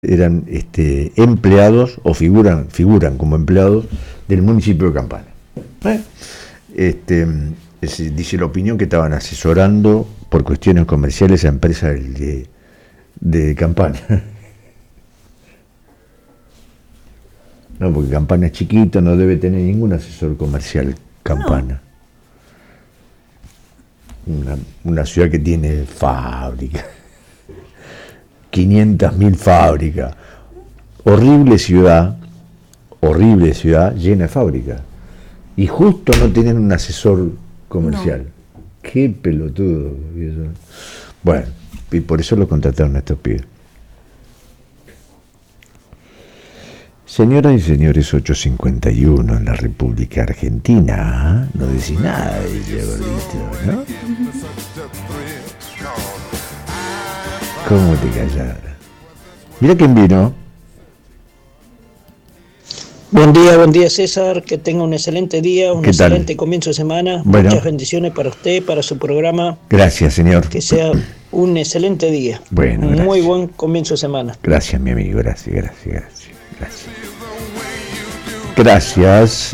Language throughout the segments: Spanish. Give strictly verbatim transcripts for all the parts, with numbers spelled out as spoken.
eran este, empleados o figuran figuran como empleados del municipio de Campana. ¿Eh? Este, es, dice la opinión que estaban asesorando por cuestiones comerciales a empresas de, de Campana. No, porque Campana es chiquito, no debe tener ningún asesor comercial Campana. No. Una, una ciudad que tiene fábrica. quinientas mil fábricas, horrible ciudad, horrible ciudad llena de fábricas, y justo no tienen un asesor comercial. No. Qué pelotudo. Bueno, y por eso lo contrataron a estos pibes. Señoras y señores, ocho cincuenta y uno en la República Argentina. No decís nada, dice gordito, ¿no? ¿Cómo te callas? Mira quién vino. Buen día, buen día César, que tenga un excelente día, un excelente comienzo de semana. Bueno. Muchas bendiciones para usted, para su programa. Gracias, señor. Que sea un excelente día. Bueno, un gracias. Muy buen comienzo de semana. Gracias, mi amigo, gracias, gracias, gracias. Gracias. Gracias.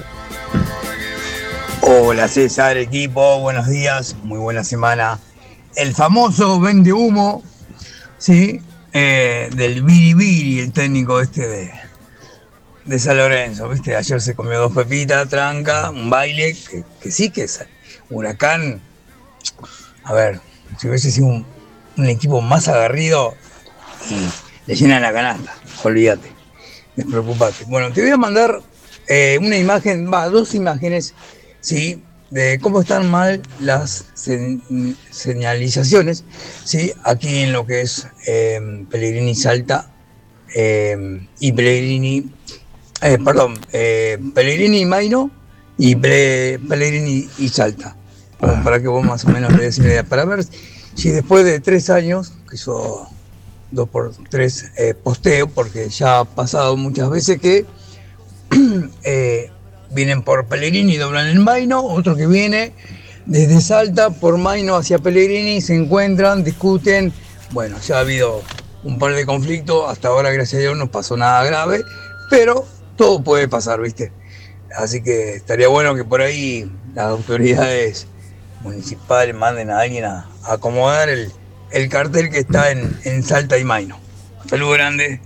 Hola César, equipo, buenos días, muy buena semana. El famoso vende humo, sí, eh, del Biribiri, el técnico este de, de San Lorenzo, ¿viste? Ayer se comió dos pepitas, tranca, un baile, que, que sí que es Huracán. A ver, si hubiese sido un, un equipo más agarrido, le llenan la canasta, olvídate, despreocupate. Bueno, te voy a mandar eh, una imagen, va, dos imágenes, sí, de cómo están mal las se, señalizaciones, ¿sí? Aquí en lo que es eh, Pellegrini Salta eh, y Pellegrini, eh, perdón, eh, Pellegrini y Maino y Pe, Pellegrini y Salta, ah. Para que vos más o menos le des una idea, para ver si después de tres años, que hizo dos por tres eh, posteo, porque ya ha pasado muchas veces que eh, vienen por Pellegrini y doblan el Maino, otro que viene desde Salta por Maino hacia Pellegrini, se encuentran, discuten. Bueno, ya ha habido un par de conflictos, hasta ahora gracias a Dios no pasó nada grave, pero todo puede pasar, ¿viste? Así que estaría bueno que por ahí las autoridades municipales manden a alguien a, a acomodar el, el cartel que está en, en Salta y Maino. Saludos grande.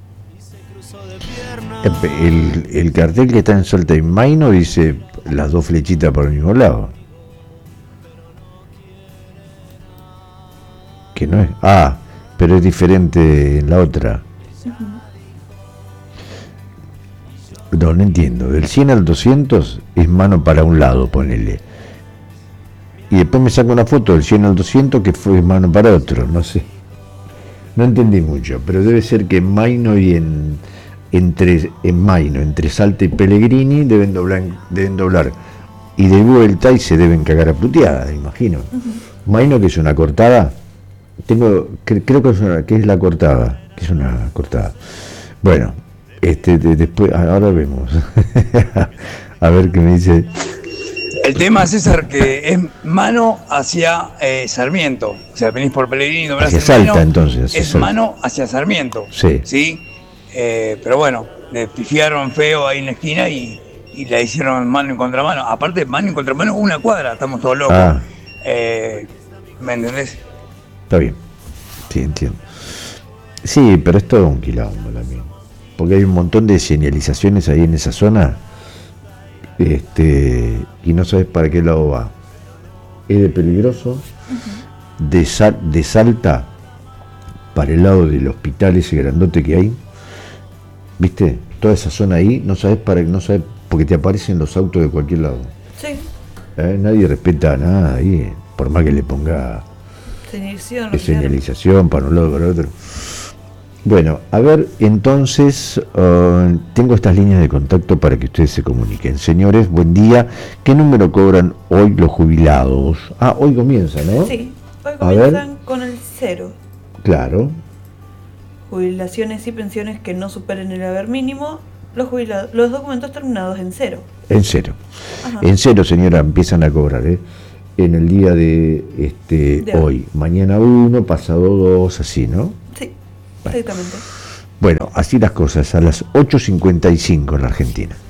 El, el cartel que está en Salta y Maino dice las dos flechitas por el mismo lado. Que no es. Ah, pero es diferente en la otra. No, no entiendo. Del cien al doscientos es mano para un lado, ponele. Y después me saco una foto del cien al doscientos que fue mano para otro. No sé. No entendí mucho, pero debe ser que en Maino y en. Entre en Maino, entre Salta y Pellegrini deben doblar, deben doblar y de vuelta y se deben cagar a puteada, imagino. Uh-huh. Maino, que es una cortada, tengo cre, creo que es, una, que es la cortada, que es una cortada. Bueno, este de, después ahora vemos. A ver qué me dice. El tema, César, que es mano hacia eh, Sarmiento, o sea, venís por Pellegrini, doblás hacia el Salta, Maino, entonces. Es Salta. Mano hacia Sarmiento. Sí. ¿Sí? Eh, pero bueno, le pifiaron feo ahí en la esquina y, y la hicieron mano en contramano. Aparte, mano en contramano, una cuadra, estamos todos locos. Ah. Eh, ¿Me entendés? Está bien, sí, entiendo. Sí, pero es todo un quilombo también. Porque hay un montón de señalizaciones ahí en esa zona, este, y no sabes para qué lado va. Es de peligroso, uh-huh. de, sal, de Salta para el lado del hospital ese grandote que hay. ¿Viste? Toda esa zona ahí, no sabes para no sabes porque te aparecen los autos de cualquier lado. Sí. ¿Eh? Nadie respeta nada ahí, por más que le ponga señalización, señalización para un lado para otro. Bueno, a ver, entonces uh, tengo estas líneas de contacto para que ustedes se comuniquen. Señores, buen día. ¿Qué número cobran hoy los jubilados? Ah, hoy comienzan, ¿no? Sí, hoy comienzan con el cero. Claro. Jubilaciones y pensiones que no superen el haber mínimo, los jubilados, los documentos terminados en cero. En cero. Ajá. En cero, señora, empiezan a cobrar, ¿eh? En el día de este de hoy. hoy. Mañana uno, pasado dos, así, ¿no? Sí, exactamente. Bueno, así las cosas, a las ocho cincuenta y cinco en la Argentina.